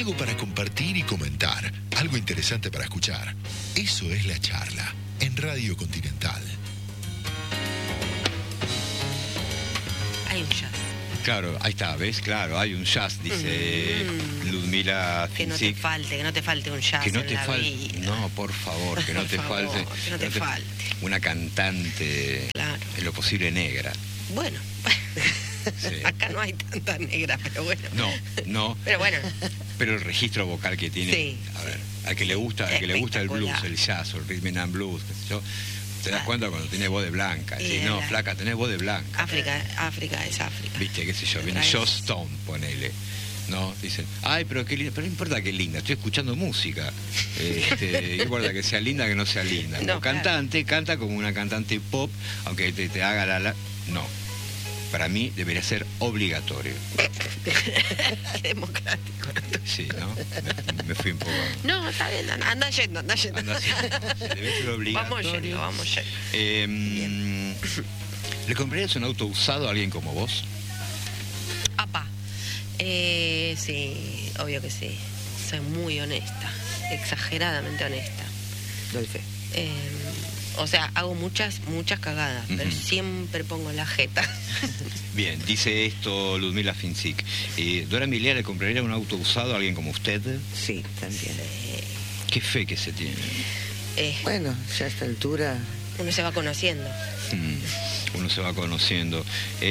algo para compartir y comentar, algo interesante para escuchar. Eso es La Charla, en Radio Continental. Hay un jazz. Claro, ahí está, ¿ves? Claro, hay un jazz, dice Ludmila Que no Finzik. que no te falte un jazz Que no en te la falte, vida. no, por favor, que no te falte. Que no te falte. Una cantante, Claro. en lo posible negra. Bueno, Sí. acá no hay tanta negra, pero bueno. No, Pero bueno, pero el registro vocal que tiene, Sí, a ver, al que le gusta el blues, Espectacular. el jazz, o el rhythm and blues, qué sé yo, te das cuenta cuando tiene voz de blanca. Y Sí, es no, la- flaca, tenés voz de blanca. África es África. Viste, qué sé yo, viene Traes- Joss Stone, ponele. ¿No? Dicen, ay, pero qué linda, pero no importa que linda, estoy escuchando música. No importa que sea linda, que no sea linda. Como No, cantante, canta como una cantante pop, aunque te haga la... No. Para mí debería ser obligatorio. Qué democrático. Sí, ¿no? Me fui un poco... No, está bien, anda yendo. Anda así. Debe ser obligatorio. Vamos yendo. ¿Le comprarías un auto usado a alguien como vos? Apa. Sí, obvio que sí. Soy muy honesta, exageradamente honesta. Doy fe. O sea, hago muchas cagadas, pero siempre pongo la jeta. Bien, dice esto Ludmila Finzik. ¿Dora Milia le compraría un auto usado a alguien como usted? Sí, también. Qué fe que se tiene. Bueno, ya a esta altura... Uno se va conociendo. Uno se va conociendo.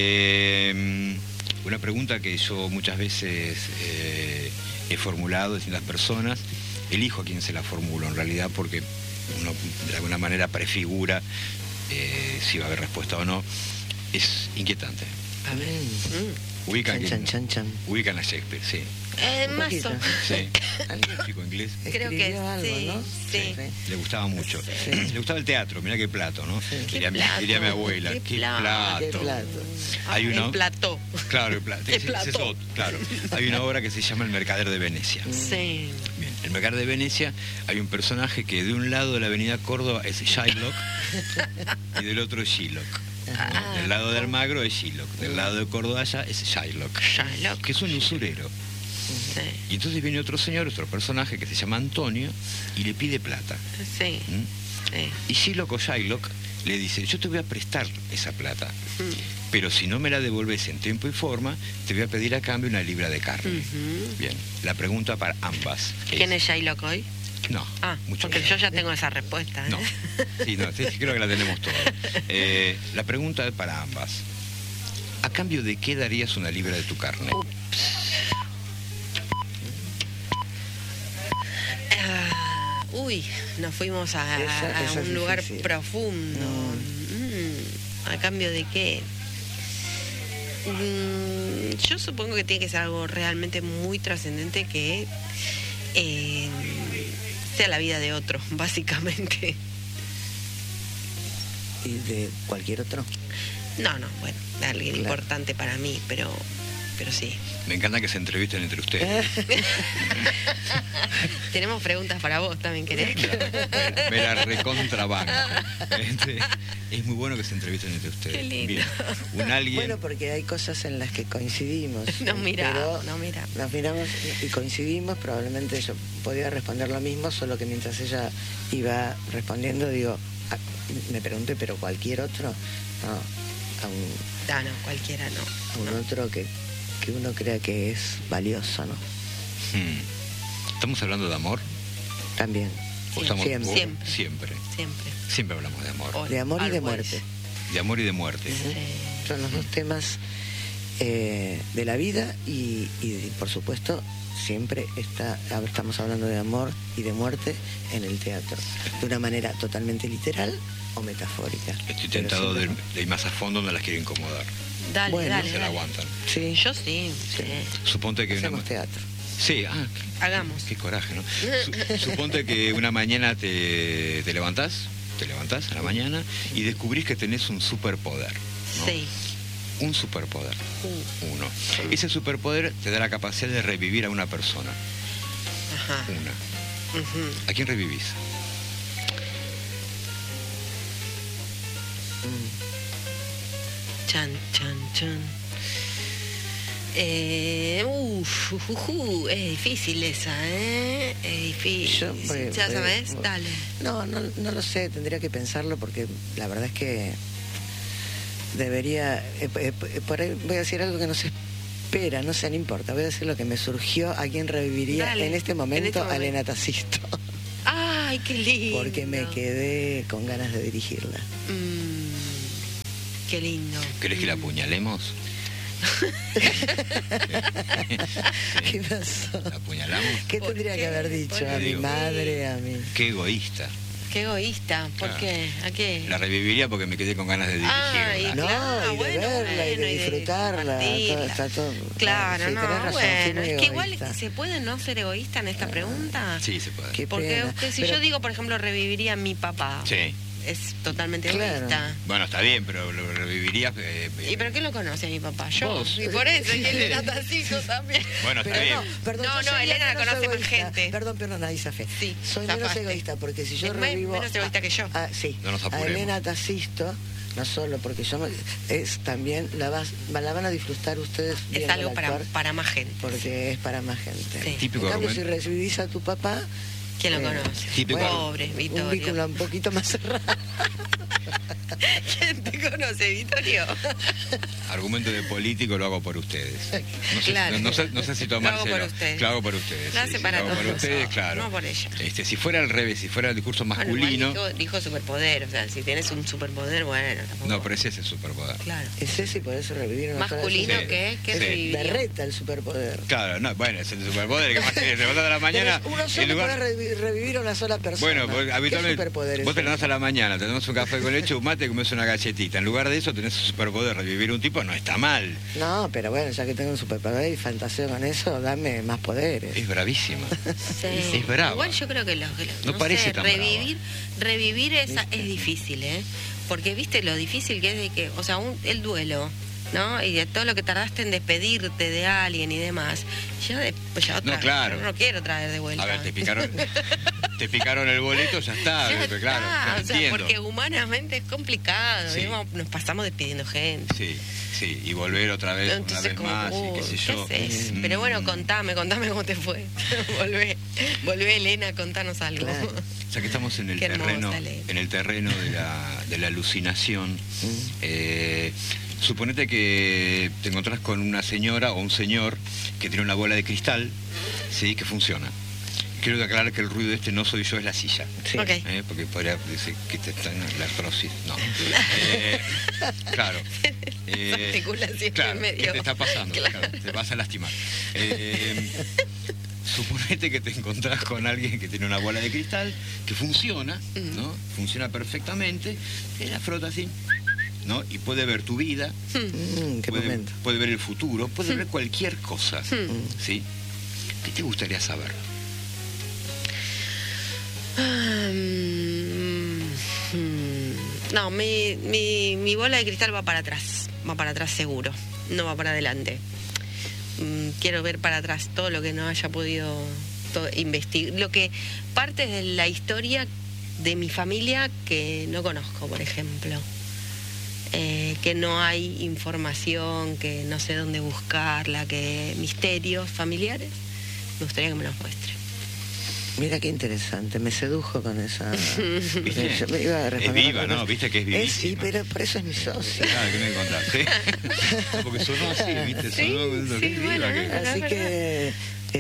Una pregunta que yo muchas veces he formulado a distintas personas, elijo a quien se la formulo en realidad porque uno de alguna manera prefigura si va a haber respuesta o no. Es inquietante. A ver. Ubican Chan. a Shakespeare, sí. Más poquito. o Sí. Chico inglés. Creo que Escribió algo, sí, ¿no? sí. Le gustaba mucho. Sí. Le gustaba el teatro, mirá qué plato, ¿no? Diría mi abuela, qué Qué plato. plato. Hay una- El plató. Claro, el plato. Qué Ese es plato. otro, claro. Hay una obra que se llama El Mercader de Venecia. Sí. Bien, en El Mercader de Venecia hay un personaje que de un lado de la avenida Córdoba es Shylock y del otro es Shylock. ¿No? Del lado de Almagro es Shylock, del lado de Córdoba allá es Shylock, Shylock. que es un usurero. Sí. Y entonces viene otro señor, otro personaje que se llama Antonio y le pide plata. Sí. ¿Mm? Sí. Y Shylock o Shylock le dice, yo te voy a prestar esa plata, pero si no me la devolves en tiempo y forma, te voy a pedir a cambio una libra de carne. Bien, la pregunta para ambas ¿Quién es Shylock hoy? No, mucho porque menos. yo ya tengo esa respuesta. No, sí, creo que la tenemos todos. La pregunta es para ambas. ¿A cambio de qué darías una libra de tu carne? Uy, nos fuimos a Esa es un lugar difícil. profundo. ¿A cambio de qué? Yo supongo que tiene que ser algo realmente muy trascendente que sea la vida de otro, básicamente. ¿Y de cualquier otro? No, bueno, de alguien Claro. importante para mí, pero sí. Me encanta que se entrevisten entre ustedes. Tenemos preguntas para vos también, ¿querés? Me la recontrabanco. Es muy bueno que se entrevisten entre ustedes. Qué lindo. Bien, un alguien... Bueno, porque hay cosas en las que coincidimos. Nos miramos, pero nos miramos. Nos miramos y coincidimos. Probablemente yo podía responder lo mismo, solo que mientras ella iba respondiendo, digo, me pregunté, ¿pero cualquier otro? No, No, cualquiera no. a un otro que uno crea que es valioso, ¿no? ¿Estamos hablando de amor? También. ¿O estamos- Siempre. Siempre. Siempre. Siempre hablamos de amor. De amor y de Always. muerte. De amor y de muerte. Son los dos temas de la vida y por supuesto siempre estamos hablando de amor y de muerte en el teatro, de una manera totalmente literal o metafórica. Estoy Pero tentado de siempre- ir más a fondo, no las quiero incomodar. Dale, Bueno, dale, Se la dale. aguantan. Sí, Yo sí. Suponte que hacemos teatro. Sí, Hagamos. qué coraje, ¿no? Suponte que una mañana te levantás a la mañana y descubrís que tenés un superpoder, ¿no? Sí. Un superpoder. Uno. Ese superpoder te da la capacidad de revivir a una persona. Ajá. Una. Ujú. ¿A quién revivís? Chan, chan, chan. Es difícil esa, ¿eh? Es difícil. ¿Ya sabes? Dale. No lo sé, tendría que pensarlo porque la verdad es que debería... por ahí voy a decir algo que no se espera, no sé, no importa. Voy a decir lo que me surgió, a quién reviviría. Dale, en este momento. A Elena Tacisto. ¡Ay, qué lindo! Porque me quedé con ganas de dirigirla. Qué lindo. ¿Querés que la apuñalemos? ¿Qué pasó? ¿La apuñalamos? ¿Qué tendría que haber dicho? A mi madre, a mí. Qué egoísta. Qué egoísta. ¿Por qué? ¿A qué? La reviviría porque me quedé con ganas de dirigirla. No, y de verla y de disfrutarla. Está todo. Claro, sí, no, razón, bueno, es que egoísta. igual se puede no ser egoísta en esta pregunta. Sí, se puede. Qué Porque pena. si yo digo, por ejemplo, reviviría a mi papá. Sí. Es totalmente Claro. egoísta. Bueno, está bien, pero lo revivirías... ¿Y pero quién lo conoce a mi papá? Yo. Vos. Y por eso, y Elena Tacisto también. Bueno, está Pero bien. no, perdón, No, yo no, sería Elena la menos conoce más egoísta. gente. Perdón, Isafé. Sí, Soy menos zafaste. egoísta porque si yo Es revivo... menos egoísta que yo. Sí, No nos a apuremos. Elena Tacisto, no solo porque es también, la van a disfrutar ustedes Es viéndola algo actuar, para más gente. porque es para más gente. Sí. Típico En cambio, si argumento. recibís a tu papá... ¿Quién lo conoce? Típico. Pobre, un Vittorio. vínculo un poquito más cerrado. ¿Quién te conoce, Vittorio? Argumento de político lo hago por ustedes. No sé, Claro. no sé si Lo hago tomárselo. por ustedes. Lo hago por ustedes. Lo hace sí, para lo hago por todos. ustedes, claro. No por ella. Si fuera al revés, si fuera el discurso masculino... Bueno, dijo superpoder, o sea, si tienes un superpoder, bueno, tampoco. No, pero ese es el superpoder. Claro. Ese sí podés revivir una sola Masculino, Sí. ¿qué Sí. reviviría? Berreta el superpoder. Claro, no, bueno, es el superpoder que más te levantas a la mañana. Pero uno en solo lugar- puede revivir a una sola persona. Bueno, pues, habitualmente ¿Qué superpoder es vos te ese? levantás a la mañana, te tomás un café con leche, un mate, comes una galletita. En lugar de eso tenés el superpoder, revivir un tipo, no está mal. No, pero bueno, ya que tengo un superpoder y fantaseo con eso, dame más poderes. Es bravísima. Sí. Es brava. Igual yo creo que No parece sé, tan revivir es difícil, ¿eh? Porque viste lo difícil que es de que, o sea, el duelo, ¿no? Y de todo lo que tardaste en despedirte de alguien y demás. Ya otra No, claro. yo no quiero traer de vuelta. A ver, te picaron el boleto, ya está. Ya pero claro, está, te o sea, entiendo. porque humanamente es complicado. Sí. Digamos, nos pasamos despidiendo gente. Sí, y volver otra vez, Entonces, una vez más, y qué sé yo. ¿qué haces? Pero bueno, contame cómo te fue. volvé, Elena, contanos algo. Claro. O sea que estamos en el Qué hermosa, terreno, Elena. en el terreno de la alucinación. Suponete que te encontrás con una señora o un señor que tiene una bola de cristal, sí, que funciona. Quiero aclarar que el ruido este no soy yo, es la silla. Sí. Ok. Porque podría decir que te está en la artrosis. No. Claro. Articulación Claro, medio. ¿qué te está pasando? Claro. Claro, te vas a lastimar. Suponete que te encontrás con alguien que tiene una bola de cristal que funciona, ¿no? Funciona perfectamente, te la frota así, ¿no? Y puede ver tu vida, Qué momento. puede ver el futuro, puede ver cualquier cosa, ¿sí? ¿Qué te gustaría saber? No, mi bola de cristal va para atrás seguro, no va para adelante. Quiero ver para atrás todo lo que no haya podido investigar, lo que parte de la historia de mi familia que no conozco, por ejemplo. Que no hay información, que no sé dónde buscarla, que misterios familiares, me gustaría que me los muestre. Mira qué interesante, me sedujo con esa... ¿Viste? Yo me iba a Es responder viva, otra ¿no? cosa. Viste que es vivísima. Sí, pero por eso es mi socio. Claro, que me contaste. Porque sonó así, ¿viste? Sonó sí, que es bueno, viva, que- Así es que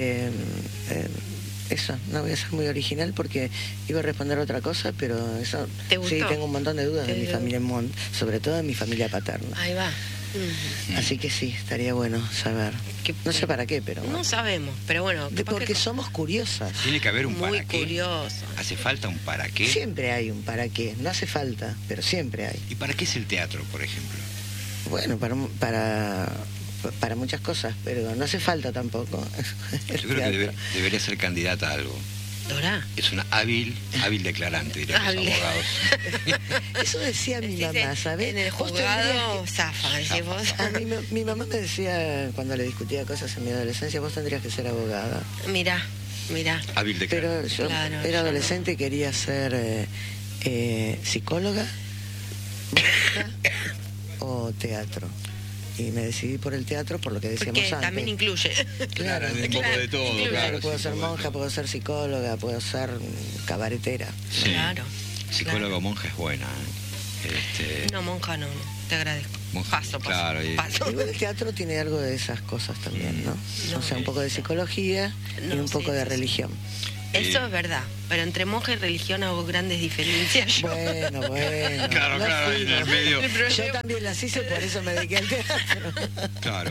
eso, no voy a ser muy original porque iba a responder otra cosa, pero eso ¿Te gustó? sí, tengo un montón de dudas de ¿Te mi dio? familia sobre todo de mi familia paterna. Ahí va. Así que sí, estaría bueno saber. No sé para qué, pero No bueno. sabemos, pero bueno. capaz Porque que somos curiosas. Tiene que haber un muy para qué. curioso. ¿Hace falta un para qué? Siempre hay un para qué, no hace falta, pero siempre hay. ¿Y para qué es el teatro, por ejemplo? Bueno, para muchas cosas, pero no hace falta tampoco. Yo creo que debería ser candidata a algo. Dorá. Es una hábil declarante, dirían los Hábil. abogados. Eso decía mi Dice, mamá, ¿sabes? En el Vos juzgado, tendrías zafa, decís vos. A mí, mi mamá me decía, cuando le discutía cosas en mi adolescencia, vos tendrías que ser abogada. Mirá. Hábil declarante. Pero yo Claro, yo era adolescente y quería ser psicóloga, música o teatro. y me decidí por el teatro por lo que decíamos Porque antes. también incluye. Claro, un poco de todo, incluye. claro. puedo sí, ser un poco de monja, todo. puedo ser psicóloga, puedo ser cabaretera. Sí. Claro. Psicólogo claro. monja es buena. No, monja no, te agradezco. Monja, Paso. claro, paso. Igual el teatro tiene algo de esas cosas también, ¿no? No. O sea, un poco de psicología y No, un poco sí, de sí. religión. Eso es verdad, pero entre monja y religión hago grandes diferencias. yo. Bueno. Claro, no claro, en el fuimos. medio. Yo también las hice, por eso me dediqué al teatro. Claro.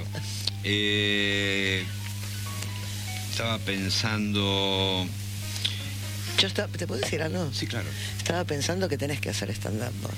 Estaba pensando. ¿Te puedo decir algo? Sí, claro. Estaba pensando que tenés que hacer stand-up vos.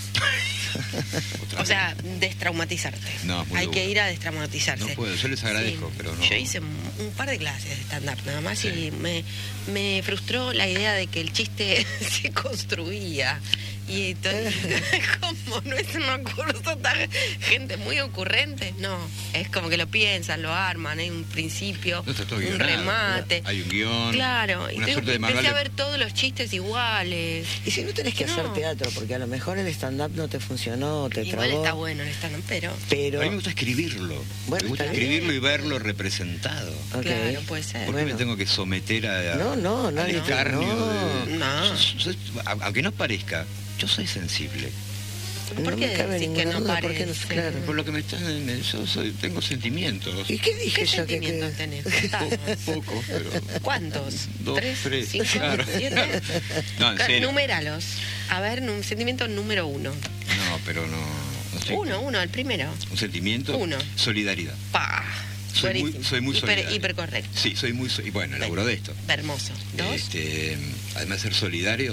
Otra O sea, vez. destraumatizarte. No, muy Hay duro. que ir a destraumatizarse. No puedo, yo les agradezco, Sí. pero no. Yo hice un par de clases de stand-up nada más Sí. y me frustró la idea de que el chiste se construía. Y como no es un curso tan gente muy ocurrente, no, es como que lo piensan, lo arman, hay un principio, No está todo un guionado, remate. Hay un guión. Claro, y una suerte de empecé manual a de- ver todos los chistes iguales. Y si no tenés que No. hacer teatro, porque a lo mejor el stand-up no te funcionó, te Igual trabó. está bueno el stand-up, pero Pero, A mí me gusta escribirlo. Bueno, me gusta está bien. escribirlo y verlo representado. ok. claro, puede ser. ¿Por qué Bueno. me tengo que someter a No, al nadie te- escarnio no. de- No. Aunque no parezca, yo soy sensible. ¿Por no qué me cabe decís que ninguna no duda, ¿por qué no? parece? Claro. Por lo que me están, tengo sentimientos. ¿Y qué dije ¿Qué yo que sentimientos tenés? Contanos. Pocos, pero. ¿Cuántos? 2, ¿Tres? 3, 5, claro. 7? No, en serio. Numéralos. A ver, un sentimiento número 1. No, pero no sé. Uno, el primero. Un sentimiento. Uno. Solidaridad. Pa. Soy muy solidario. Hiper correcto. Sí, soy muy. Y bueno, laburo de esto. Hermoso. 2. Además de ser solidario,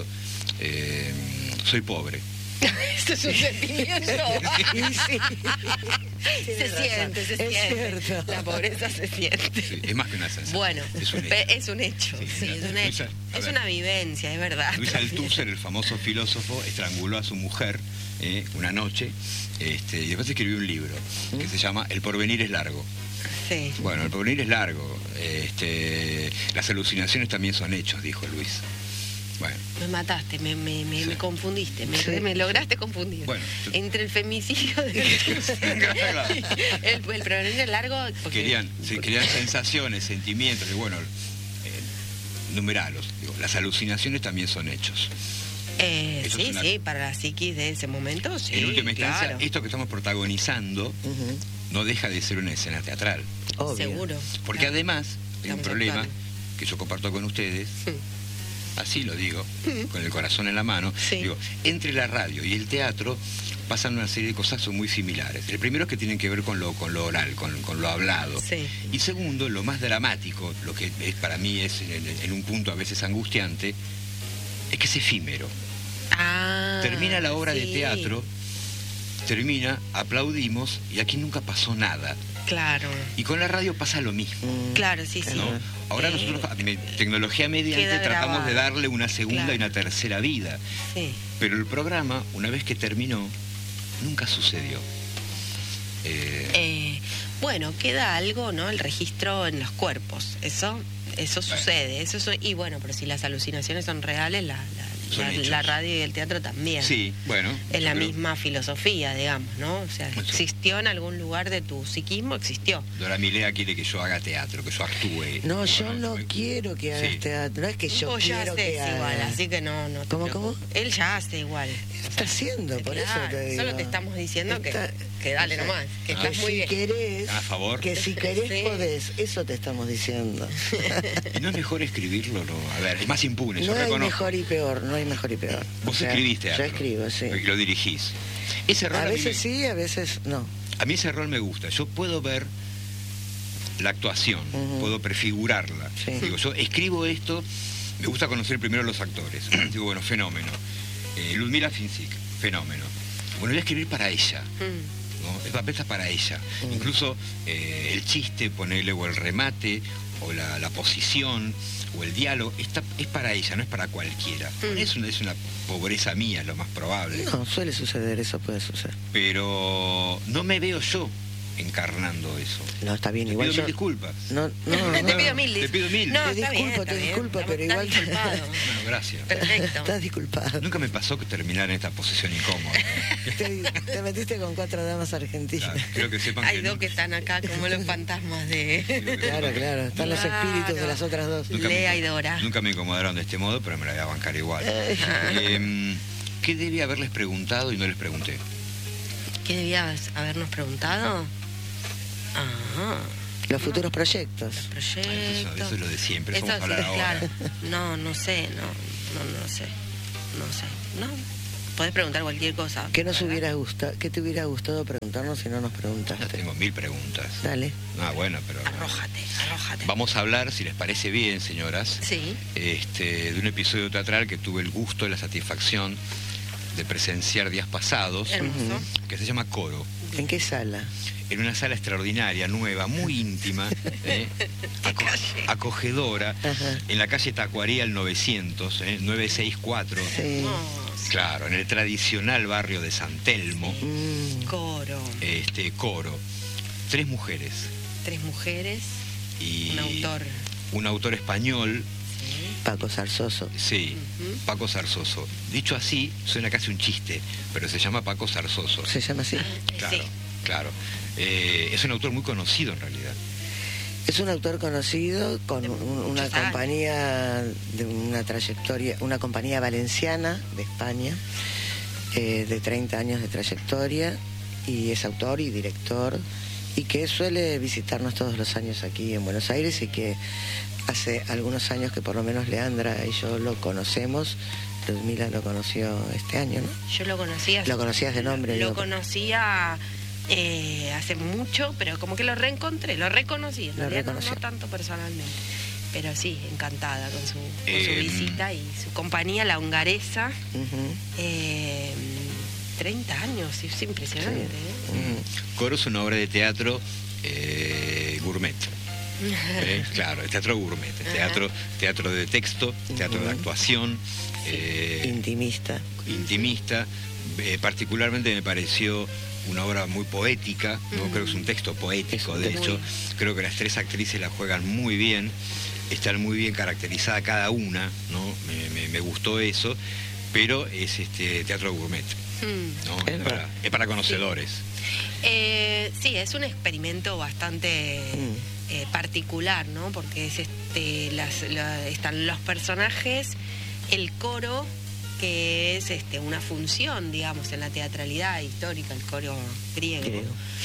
soy pobre. Esto es un sentimiento. Y sí. se Tienes razón. siente, se Es siente. cierto. La pobreza se siente. Sí, es más que una sensación. Bueno, es un hecho. es un hecho. Sí, Sí, mira, es un hecho. Luisa, a Es ver. una vivencia, es verdad. Luis Althusser, el famoso filósofo, estranguló a su mujer una noche y después escribió un libro que se llama El porvenir es largo. Sí. Bueno, el porvenir es largo. Las alucinaciones también son hechos, dijo Luis. Bueno, Me mataste, me Sí. confundiste, Sí. me lograste confundir. Bueno, yo- Entre el femicidio de Claro. el provenir largo, porque querían sensaciones, sentimientos, y bueno, numeralos. Digo, las alucinaciones también son hechos. Eso sí, es una- sí, para la psiquis de ese momento, sí. En última instancia, claro. esto que estamos protagonizando Ujú. no deja de ser una escena teatral. Obvio. Seguro. Porque claro. además hay un Estamos problema actuando. que yo comparto con ustedes, así lo digo, con el corazón en la mano. Sí. Digo, entre la radio y el teatro pasan una serie de cosas que son muy similares. El primero es que tienen que ver con lo oral, con lo hablado. Sí. Y segundo, lo más dramático, lo que para mí es en un punto a veces angustiante, es que es efímero. Ah, Termina la obra de sí, teatro, termina, aplaudimos y aquí nunca pasó nada. Claro, Y con la radio pasa lo mismo. claro, sí, sí. ¿no? Ahora nosotros, tecnología mediante, Queda tratamos de grabado. darle una segunda Claro. y una tercera vida. Sí. Pero el programa, una vez que terminó, nunca sucedió. Bueno, queda algo, ¿no? El registro en los cuerpos. Eso sucede. Y bueno, pero si las alucinaciones son reales, Son hechos. la radio y el teatro también. Sí, bueno. Es la yo creo- misma filosofía, digamos, ¿no? O sea, Eso. existió en algún lugar de tu psiquismo, existió. Dora Milea quiere que yo haga teatro, que yo actúe. No, yo no soy- quiero que hagas Sí. teatro. No es que yo Vos ya quiero haces que igual, hagas. así que no te ¿Cómo, preocupes. cómo? Él ya hace igual. Está haciendo, por eso Claro, te digo. solo te estamos diciendo Está- que dale o sea, nomás, que Ah. estás muy si bien. querés, A favor. que si querés Sí. podés, eso te estamos diciendo. ¿Y no es mejor escribirlo? No? A ver, es más impune, yo No hay reconozco. mejor y peor, no hay mejor y peor. Vos O sea, escribís teatro. Yo escribo, sí. Y lo dirigís. Ese rol A mí veces me- sí, a veces no. A mí ese rol me gusta. Yo puedo ver la actuación, Ujú. puedo prefigurarla. Sí. Digo, yo escribo esto, me gusta conocer primero los actores. Digo, bueno, fenómeno. Ludmila Finzik, fenómeno. Bueno, voy a escribir para ella. Mm, ¿No? El papel está para ella. Incluso el chiste, ponerle, o el remate, o la posición, o el diálogo, es para ella, no es para cualquiera. Es una pobreza mía, lo más probable. No, suele suceder, eso puede suceder. Pero no me veo yo encarnando eso. No, está bien, Te igual pido yo... mil disculpas. No, Te pido mil. Te pido mil. No, Te está bien, disculpo, está te bien. disculpo, pero Estás igual... disculpado. Bueno, gracias. Perfecto. Estás disculpado. Nunca me pasó que terminar en esta posición incómoda. Te metiste con 4 damas argentinas. Claro, creo que sepan Hay que dos nunca- que están acá como los fantasmas de Claro, claro. Están los espíritus de las otras dos. Nunca Lea me- y Dora. Nunca me incomodaron de este modo, pero me la voy a bancar igual. ¿Qué debía haberles preguntado y no les pregunté? ¿Qué debías habernos preguntado? Ah, Los futuros proyectos. proyectos. Eso es lo de siempre, eso Eso vamos a hablar sí, ahora. claro. No sé, no sé. No. Podés preguntar cualquier cosa. ¿Qué ¿verdad? ¿Qué te hubiera gustado preguntarnos si no nos Ya preguntaste? tengo 1000 preguntas. Dale. Ah, bueno, pero... Arrójate. Vamos a hablar, si les parece bien, señoras, Sí. de un episodio teatral que tuve el gusto y la satisfacción de presenciar días pasados, Hermoso. que se llama Coro. ¿En qué sala? En una sala extraordinaria, nueva, muy íntima, acogedora, Ajá. en la calle Tacuarí al 900, 964. Sí. Hermoso. Claro, en el tradicional barrio de San Telmo, Coro. Coro. 3 mujeres 3 mujeres. y Un autor. Español, Sí. Paco Zarzoso. sí, Ujú. Paco Zarzoso. Dicho así, suena casi un chiste, pero se llama Paco Zarzoso. ¿Se llama así? Claro, Sí. claro. Es un autor muy conocido en realidad. Es un autor conocido con De una muchos años. compañía de una trayectoria, una compañía valenciana de España, de 30 años de trayectoria, y es autor y director, y que suele visitarnos todos los años aquí en Buenos Aires, y que hace algunos años que por lo menos Leandra y yo lo conocemos. Ludmila lo conoció este año, ¿no? Yo lo conocía. Lo conocías de nombre, Lo digo. conocía hace mucho, pero como que lo reencontré, lo reconocí. En Lo realidad reconoció. no tanto personalmente. Pero sí, encantada con su Em. visita y su compañía, la hongaresa. Ujú. 30 años, es impresionante. Coro es una obra de teatro gourmet. Claro, el teatro gourmet, el teatro de texto, teatro de actuación, Intimista. intimista. Particularmente me pareció una obra muy poética, ¿no? Creo que es un texto poético, Es un de texto. hecho, creo que las 3 actrices la juegan muy bien, están muy bien caracterizadas cada una, ¿no? Me gustó eso, pero es teatro gourmet, ¿no? Es verdad. Es para conocedores. Sí, es un experimento bastante particular, ¿no? Porque es están los personajes, el coro, que es una función, digamos, en la teatralidad histórica, el coro griego.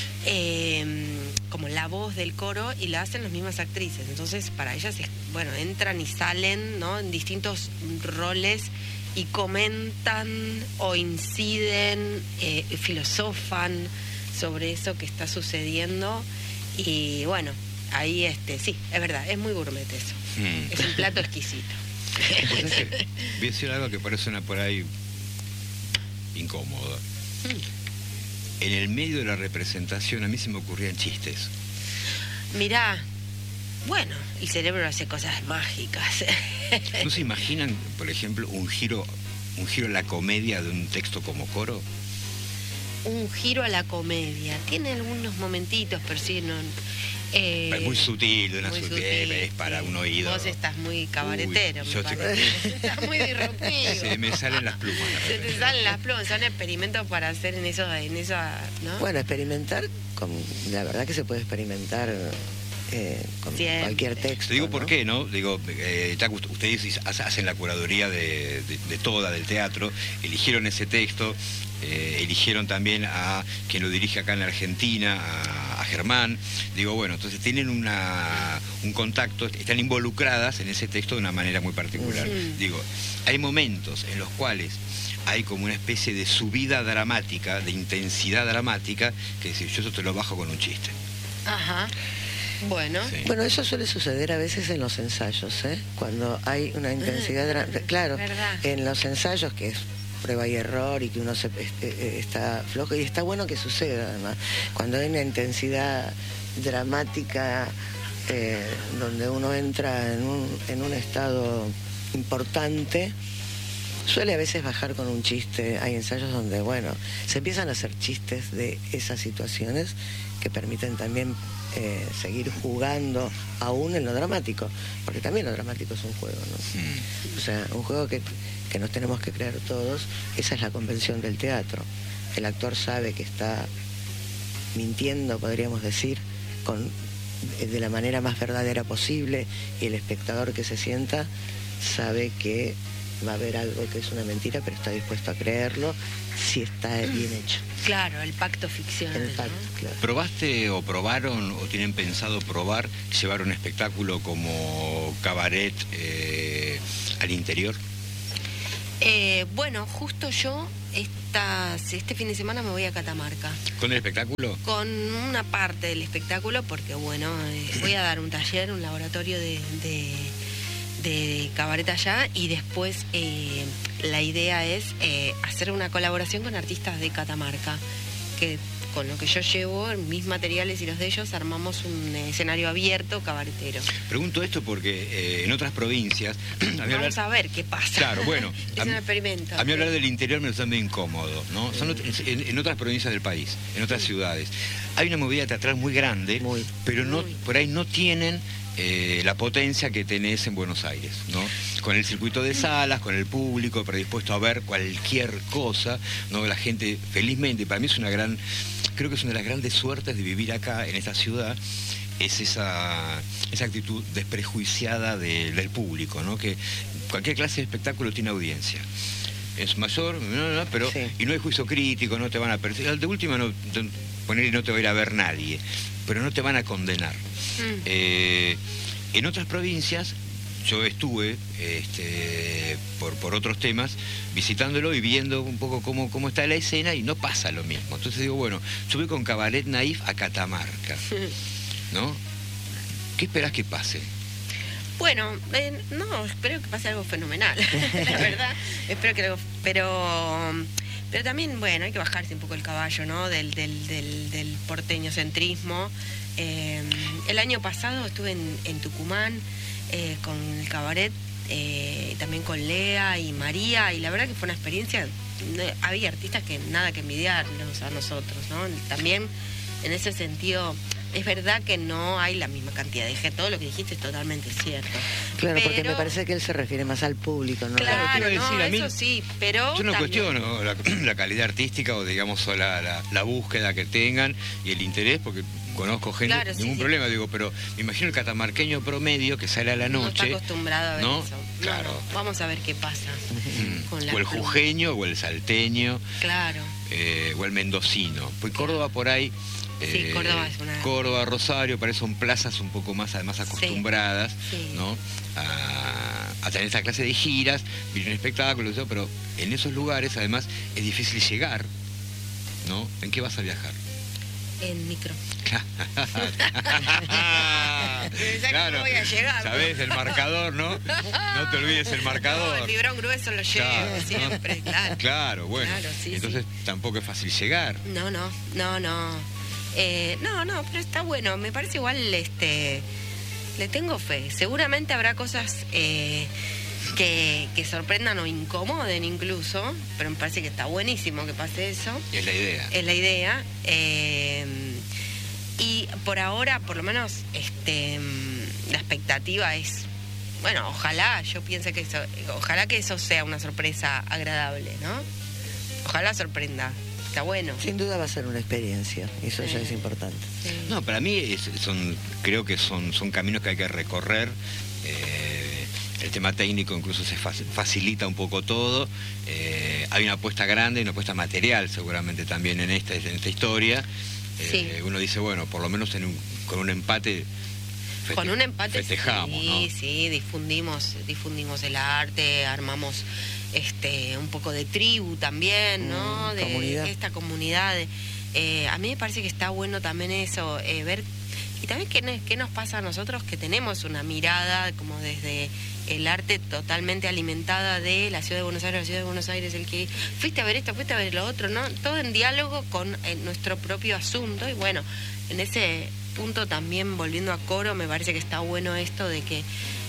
Como la voz del coro, y la hacen las mismas actrices. Entonces, para ellas, entran y salen, ¿no? En distintos roles y comentan o inciden, filosofan sobre eso que está sucediendo. Y bueno, ahí sí, es verdad, es muy gourmet eso. Es un plato exquisito. Voy a decir algo que parece por ahí incómodo. En el medio de la representación a mí se me ocurrían chistes. Mirá, bueno, el cerebro hace cosas mágicas. ¿No se imaginan, por ejemplo, un giro a la comedia de un texto como Coro? Un giro a la comedia. Tiene algunos momentitos, pero sí, no. Es muy sutil, de una muy sutil, es para sí. un oído. Vos estás muy cabaretero, Uy, me yo estoy- parece. Estás muy disruptivo. Se me salen las plumas. de Se te repente. salen las plumas, son experimentos para hacer en esa, ¿no? Bueno, experimentar, la verdad que se puede experimentar con Siempre. cualquier texto. Te digo ¿no? por qué, ¿no? Digo, ustedes hacen la curaduría de del teatro, eligieron ese texto, eligieron también a quien lo dirige acá en la Argentina, a Germán. Digo, bueno, entonces tienen un contacto, están involucradas en ese texto de una manera muy particular. Digo, hay momentos en los cuales hay como una especie de subida dramática, de intensidad dramática, que decir, yo eso te lo bajo con un chiste. Ajá. Bueno. Sí. Bueno, eso suele suceder a veces en los ensayos, ¿eh? Cuando hay una intensidad... Claro, verdad. en los ensayos, que es prueba y error y que uno está flojo, y está bueno que suceda, además. Cuando hay una intensidad dramática donde uno entra en un estado importante, Suele a veces bajar con un chiste, hay ensayos donde, bueno, se empiezan a hacer chistes de esas situaciones que permiten también seguir jugando aún en lo dramático, porque también lo dramático es un juego, ¿no? O sea, un juego que nos tenemos que creer todos. Esa es la convención del teatro. El actor sabe que está mintiendo, podríamos decir, de la manera más verdadera posible, y el espectador que se sienta sabe que va a haber algo que es una mentira, pero está dispuesto a creerlo si está bien hecho. Claro, el pacto ficcional. El pacto, ¿no? claro. ¿Probaste o probaron o tienen pensado probar llevar un espectáculo como cabaret al interior? Bueno, justo yo este fin de semana me voy a Catamarca. ¿Con el espectáculo? Con una parte del espectáculo, porque bueno, voy a dar un taller, un laboratorio de cabaret allá, y después la idea es hacer una colaboración con artistas de Catamarca, que con lo que yo llevo, mis materiales y los de ellos, armamos un escenario abierto cabaretero. Pregunto esto porque en otras provincias... Vamos a ver qué pasa. Claro, bueno. Es un experimento. A mí hablar del interior me resulta muy incómodo, ¿no? Son en otras provincias del país, en otras ciudades. Hay una movida teatral muy grande, pero no, por ahí no tienen la potencia que tenés en Buenos Aires, ¿no? Con el circuito de salas, con el público predispuesto a ver cualquier cosa, ¿no? La gente, felizmente, para mí es creo que es una de las grandes suertes de vivir acá, en esta ciudad, es esa actitud desprejuiciada del público, ¿no? Que cualquier clase de espectáculo tiene audiencia. Es mayor, pero sí. Y no hay juicio crítico, no te van a perseguir. De última, no te va a ir a ver nadie, pero no te van a condenar. En otras provincias, yo estuve, por otros temas, visitándolo y viendo un poco cómo está la escena, y no pasa lo mismo. Entonces digo, bueno, yo voy con Cabaret Naif a Catamarca, ¿no? ¿Qué esperás que pase? Bueno, no, espero que pase algo fenomenal, la verdad. Espero que algo... Pero también, bueno, hay que bajarse un poco el caballo, ¿no? Del porteño centrismo. El año pasado estuve en Tucumán con el cabaret, también con Lea y María, y la verdad que fue una experiencia. Había artistas que nada que envidiarnos a nosotros, ¿no? También en ese sentido... Es verdad que no hay la misma cantidad de gente. Todo lo que dijiste es totalmente cierto. Claro, pero... porque me parece que él se refiere más al público, ¿no? Claro, eso sí, pero... Yo no también... cuestiono la calidad artística o, digamos, la búsqueda que tengan y el interés, porque conozco gente, claro, ningún problema, digo, pero me imagino el catamarqueño promedio que sale a la noche... No está acostumbrado a ver eso. Claro. No, vamos a ver qué pasa. Con o el jujeño, o el salteño. Claro. O el mendocino. Pues Córdoba por ahí... Sí, Córdoba es una... Córdoba, Rosario, para eso son plazas un poco más, además, acostumbradas, sí. ¿no? A tener esta clase de giras, vivir un espectáculo, pero en esos lugares, además, es difícil llegar, ¿no? ¿En qué vas a viajar? En micro. Claro, no voy a llegar. ¿Sabés? El marcador, ¿no? No te olvides el marcador. No, el fibrón grueso lo llevo siempre, claro. Claro, bueno. Claro, sí, entonces tampoco es fácil llegar. No. No, pero está bueno. Me parece igual, le tengo fe. Seguramente habrá cosas que sorprendan o incomoden incluso, pero me parece que está buenísimo que pase eso. Es la idea. Es la idea. Y por ahora, por lo menos, la expectativa es, bueno, ojalá que eso sea una sorpresa agradable, ¿no? Ojalá sorprenda. Está bueno. Sin duda va a ser una experiencia, eso ya es importante. Sí. No, para mí creo que son caminos que hay que recorrer. El tema técnico incluso se facilita un poco todo. Hay una apuesta grande, una apuesta material seguramente también en esta historia. Sí. Uno dice, bueno, por lo menos con un empate festejamos, sí, ¿no? Sí, difundimos el arte, armamos un poco de tribu también, ¿no? De comunidad. Esta comunidad. A mí me parece que está bueno también eso, ver, y también qué nos pasa a nosotros, que tenemos una mirada como desde el arte totalmente alimentada de la ciudad de Buenos Aires, el que fuiste a ver esto, fuiste a ver lo otro, ¿no? Todo en diálogo con nuestro propio asunto. Y bueno, en ese punto también, volviendo a Coro, me parece que está bueno esto de que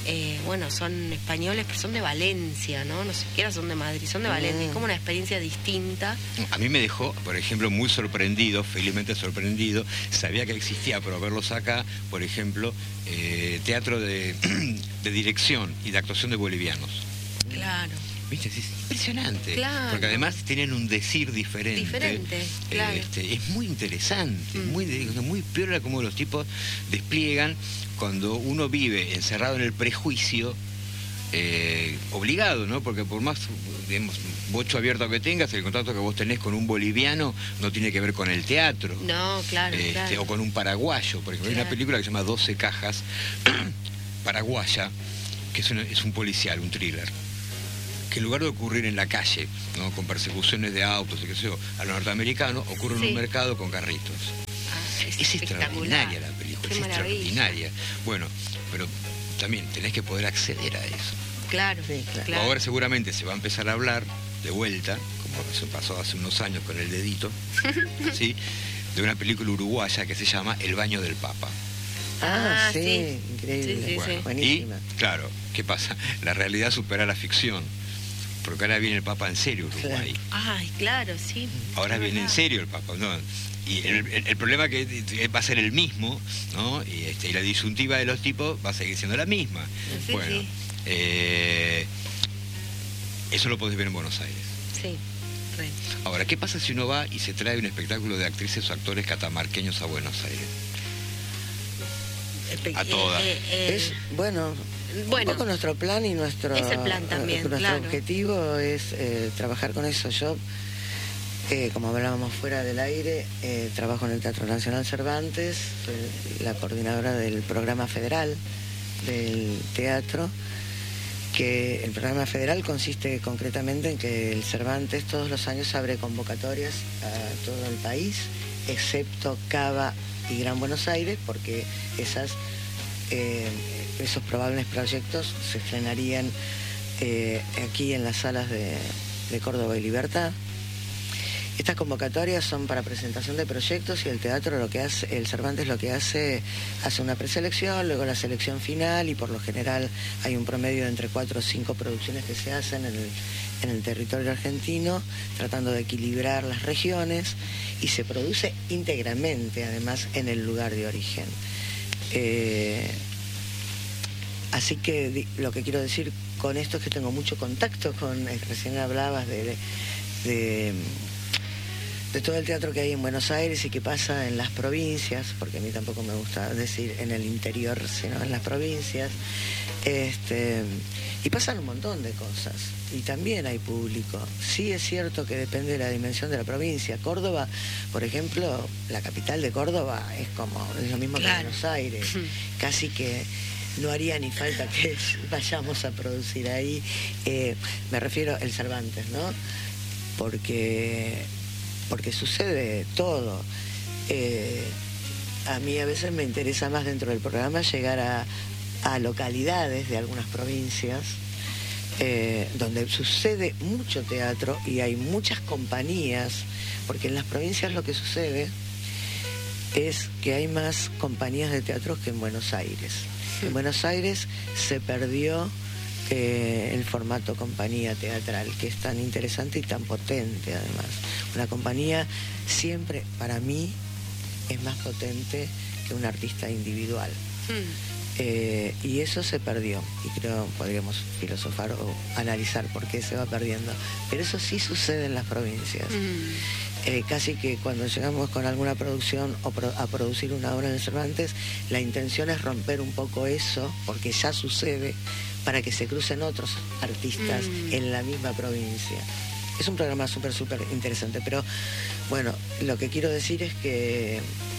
bueno, son españoles, pero son de Valencia, ¿no? No siquiera son de Madrid, son de Valencia. Es como una experiencia distinta. A mí me dejó, por ejemplo, muy sorprendido, felizmente sorprendido. Sabía que existía, pero verlos acá, por ejemplo, teatro de dirección y de actuación de bolivianos. Claro. ¿Viste? Es impresionante. Claro. Porque además tienen un decir diferente. Diferente, claro. Es muy interesante, muy piola como los tipos despliegan cuando uno vive encerrado en el prejuicio, obligado, ¿no? Porque por más, digamos, bocho abierto que tengas, el contacto que vos tenés con un boliviano no tiene que ver con el teatro. No, claro, claro. O con un paraguayo. Por ejemplo, hay una película que se llama 12 cajas, paraguaya, que es un policial, un thriller, que en lugar de ocurrir en la calle, ¿no? Con persecuciones de autos y qué sé yo, a los norteamericanos, ocurre en un mercado con carritos. Es extraordinaria la película, Qué es maravilla. extraordinaria. Bueno, pero también tenés que poder acceder a eso. Claro, Sí, claro. Ahora seguramente se va a empezar a hablar de vuelta, como se pasó hace unos años con El Dedito, ¿sí? De una película uruguaya que se llama El baño del Papa. Ah, sí, sí. increíble. Sí, Bueno, Buenísima. y, claro, ¿qué pasa? La realidad supera la ficción, porque ahora viene el Papa en serio, Uruguay. Ay, claro, sí. Ahora viene en serio el Papa, ¿no? Y el problema que va a ser el mismo, ¿no? Y la disyuntiva de los tipos va a seguir siendo la misma. Sí, bueno, sí. Eso lo podés ver en Buenos Aires. Sí, re. Ahora, ¿qué pasa si uno va y se trae un espectáculo de actrices o actores catamarqueños a Buenos Aires? A todas. Es, bueno, un poco nuestro plan y nuestro, Es el plan también, nuestro claro. objetivo es trabajar con eso. Yo, como hablábamos fuera del aire, trabajo en el Teatro Nacional Cervantes, soy la coordinadora del programa federal del teatro, que el programa federal consiste concretamente en que el Cervantes todos los años abre convocatorias a todo el país, excepto Cava y Gran Buenos Aires, porque esos probables proyectos se estrenarían aquí en las salas de Córdoba y Libertad. Estas convocatorias son para presentación de proyectos y el teatro el Cervantes lo que hace una preselección, luego la selección final y por lo general hay un promedio de entre 4 o 5 producciones que se hacen en el territorio argentino, tratando de equilibrar las regiones y se produce íntegramente además en el lugar de origen. Así que lo que quiero decir con esto es que tengo mucho contacto con, recién hablabas de todo el teatro que hay en Buenos Aires y que pasa en las provincias, porque a mí tampoco me gusta decir en el interior, sino en las provincias, y pasan un montón de cosas, y también hay público. Sí es cierto que depende de la dimensión de la provincia. Córdoba, por ejemplo, la capital de Córdoba es lo mismo que Buenos Aires, casi que no haría ni falta que vayamos a producir ahí. Me refiero al Cervantes, ¿no? Porque sucede todo. A mí a veces me interesa más dentro del programa llegar a localidades de algunas provincias donde sucede mucho teatro y hay muchas compañías, porque en las provincias lo que sucede es que hay más compañías de teatro que en Buenos Aires. En Buenos Aires se perdió el formato compañía teatral, que es tan interesante y tan potente además. Una compañía siempre, para mí, es más potente que un artista individual. Y eso se perdió, y creo podríamos filosofar o analizar por qué se va perdiendo. Pero eso sí sucede en las provincias. Casi que cuando llegamos con alguna producción a producir una obra en el Cervantes, la intención es romper un poco eso, porque ya sucede, para que se crucen otros artistas en la misma provincia. Es un programa súper interesante, pero bueno, lo que quiero decir es que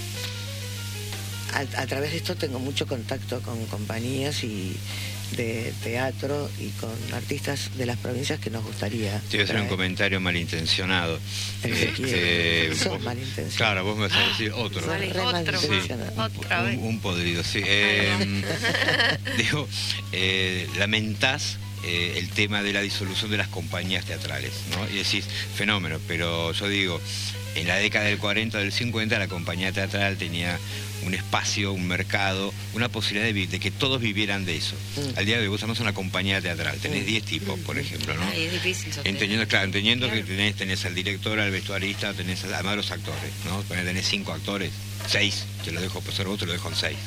a través de esto tengo mucho contacto con compañías y de teatro y con artistas de las provincias que nos gustaría. Te voy a hacer un comentario malintencionado. Sos malintencionado. Claro, vos me vas a decir otro. Vale, otro. Sí, Otra vez. un podrido, sí. Digo, lamentás el tema de la disolución de las compañías teatrales, ¿no? Y decís, fenómeno, pero yo digo, en la década del 40 o del 50 la compañía teatral tenía un espacio, un mercado, una posibilidad de que todos vivieran de eso. Al día de hoy vos somos una compañía teatral, tenés 10 tipos, por ejemplo, ¿no? Ay, es difícil sostener. Entendiendo que tenés al director, al vestuarista, tenés además los actores, ¿no? Tenés 5 actores, 6, te lo dejo pasar vos, te lo dejo en 6.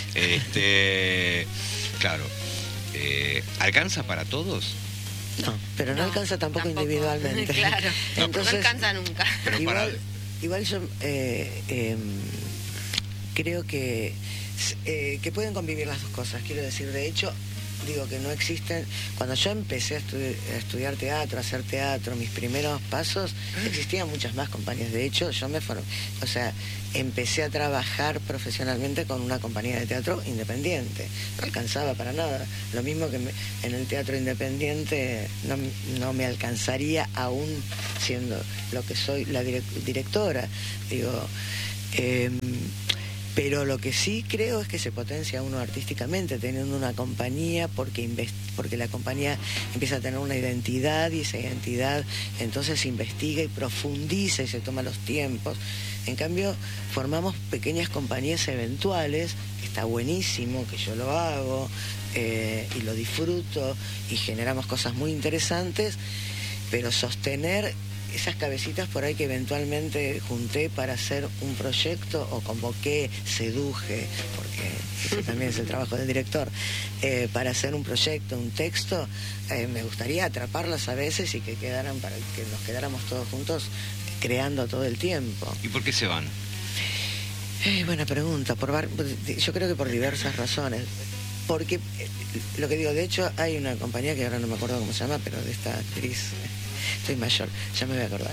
Claro, ¿alcanza para todos? No, pero no alcanza tampoco individualmente. Claro, entonces, no alcanza nunca. Pero igual yo creo que pueden convivir las dos cosas. Quiero decir, de hecho, digo que no existen. Cuando yo empecé a estudiar teatro, a hacer teatro, mis primeros pasos, existían muchas más compañías. De hecho, yo empecé a trabajar profesionalmente con una compañía de teatro independiente. No alcanzaba para nada. Lo mismo que en el teatro independiente no me alcanzaría aún siendo lo que soy, la directora. Digo, pero lo que sí creo es que se potencia uno artísticamente teniendo una compañía, porque la compañía empieza a tener una identidad, y esa identidad entonces investiga y profundiza y se toma los tiempos. En cambio, formamos pequeñas compañías eventuales, que está buenísimo, que yo lo hago y lo disfruto, y generamos cosas muy interesantes, pero sostener esas cabecitas por ahí que eventualmente junté para hacer un proyecto, o convoqué, seduje, porque eso también es el trabajo del director, para hacer un proyecto, un texto, me gustaría atraparlas a veces y que nos quedáramos todos juntos creando todo el tiempo. ¿Y por qué se van? Buena pregunta. Yo creo que por diversas razones. Porque, lo que digo, de hecho hay una compañía que ahora no me acuerdo cómo se llama, pero de esta actriz, estoy mayor, ya me voy a acordar.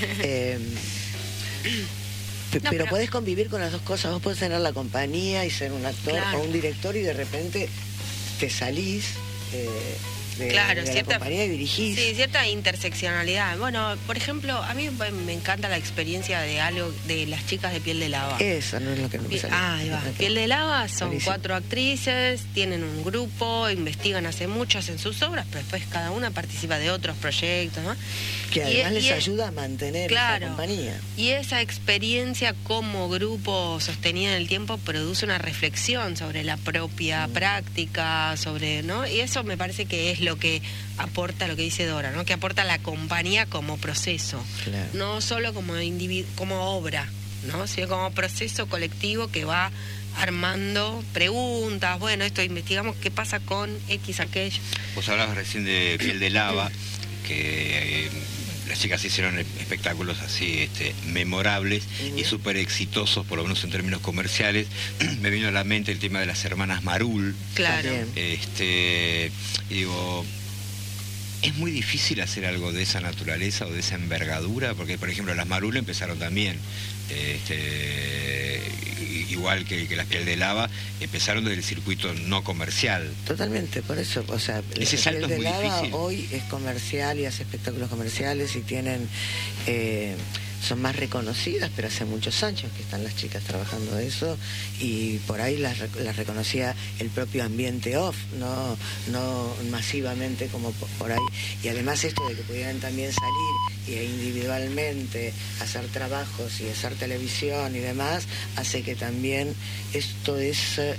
Pero podés convivir con las dos cosas. Vos podés tener la compañía y ser un actor, claro, o un director, y de repente te salís de la compañía y dirigís. Sí, cierta interseccionalidad. Bueno, por ejemplo, a mí me encanta la experiencia de las chicas de Piel de Lava. Eso no es lo que no me sale. Ahí va. Piel de Lava son 4 actrices, tienen un grupo, investigan hace mucho, hacen sus obras, pero después cada una participa de otros proyectos, ¿no? Que además les ayuda a mantener esa compañía. Y esa experiencia como grupo sostenida en el tiempo produce una reflexión sobre la propia práctica, ¿no? Y eso me parece que es lo que aporta, lo que dice Dora, ¿no? Que aporta la compañía como proceso, claro, no solo como como obra, ¿no? Sino como proceso colectivo que va armando preguntas. Bueno, esto investigamos qué pasa con X aquello. Vos hablabas recién de Piel de Lava, que las chicas hicieron espectáculos así memorables y súper exitosos, por lo menos en términos comerciales. Me vino a la mente el tema de las hermanas Marul. Claro. Digo, es muy difícil hacer algo de esa naturaleza o de esa envergadura, porque por ejemplo las Marul empezaron también, igual que las Piel de Lava, empezaron desde el circuito no comercial. Totalmente, por eso, o sea, ese salto Piel de es muy Lava difícil. Hoy es comercial y hace espectáculos comerciales y tienen, son más reconocidas, pero hace muchos años que están las chicas trabajando eso, y por ahí las reconocía el propio ambiente off, no masivamente como por ahí. Y además esto de que pudieran también salir e individualmente hacer trabajos y hacer televisión y demás, hace que también esto ese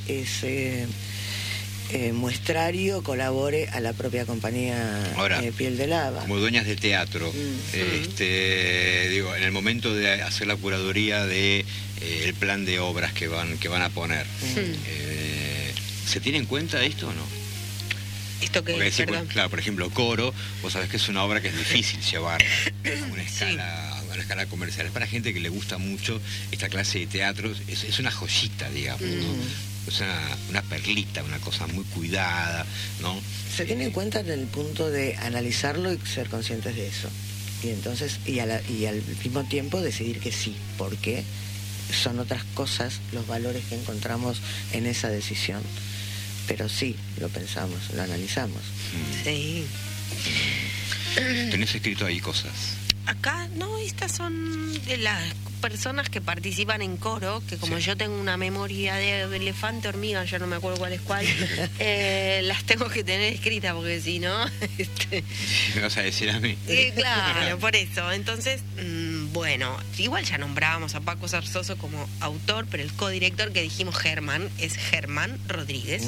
muestrario colabore a la propia compañía. Ahora, Piel de Lava. Como dueñas de teatro, digo, en el momento de hacer la curaduría de el plan de obras que van a poner, ¿se tiene en cuenta esto o no? ¿Esto qué? Porque claro, por ejemplo, Coro, vos sabés que es una obra que es difícil llevar a una escala comercial. Es para gente que le gusta mucho esta clase de teatro, es una joyita, digamos, ¿no? Es una perlita, una cosa muy cuidada, ¿no? Se tiene en cuenta en el punto de analizarlo y ser conscientes de eso. Y entonces, y al mismo tiempo decidir que sí, porque son otras cosas los valores que encontramos en esa decisión. Pero sí, lo pensamos, lo analizamos. Sí. ¿Tenés escrito ahí cosas? Acá, no, estas son de las personas que participan en Coro, que como yo tengo una memoria de elefante, hormiga, yo no me acuerdo cuál es cuál, las tengo que tener escritas, porque si no... ¿Me vas a decir a mí? Claro, por eso. Entonces, Bueno, igual ya nombrábamos a Paco Zarzoso como autor, pero el codirector que dijimos Germán es Germán Rodríguez,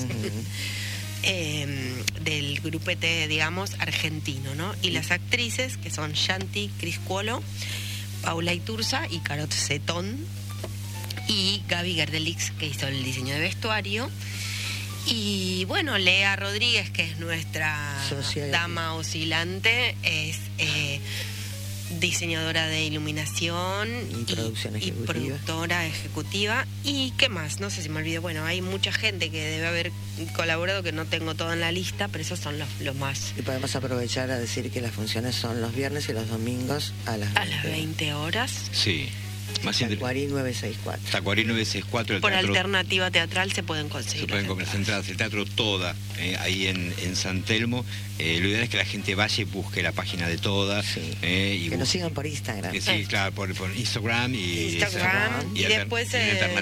del grupete, digamos, argentino, ¿no? Y las actrices, que son Shanti Criscuolo, Paula Iturza y Carot Cetón, y Gaby Gerdelix, que hizo el diseño de vestuario. Y bueno, Lea Rodríguez, que es nuestra dama oscilante, es diseñadora de iluminación y productora ejecutiva. ¿Y qué más? No sé si me olvido. Bueno, hay mucha gente que debe haber colaborado, que no tengo todo en la lista, pero esos son los más. Y podemos aprovechar a decir que las funciones son los viernes y los domingos a las 20 horas. Sí. Tacuarí 964. Tacuarí 964. El por teatro, Alternativa Teatral se pueden conseguir. Se pueden comprar entradas. El Teatro Toda, ahí en San Telmo. Lo ideal es que la gente vaya y busque la página de Toda. Sí. Y que nos sigan por Instagram. Sí, claro, por Instagram y después...